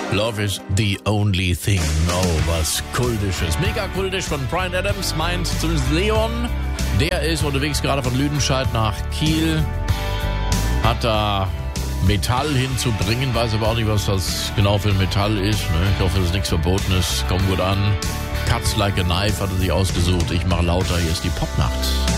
Love is the only thing. Oh, was kultisches. Mega kultisch von Bryan Adams, meint zumindest Leon. Der ist unterwegs gerade von Lüdenscheid nach Kiel. Hat da Metall hinzubringen, weiß aber auch nicht, was das genau für ein Metall ist. Ich hoffe, das ist nichts Verbotenes. Kommt gut an. Cuts like a knife hat er sich ausgesucht. Ich mache lauter. Hier ist die Popnacht.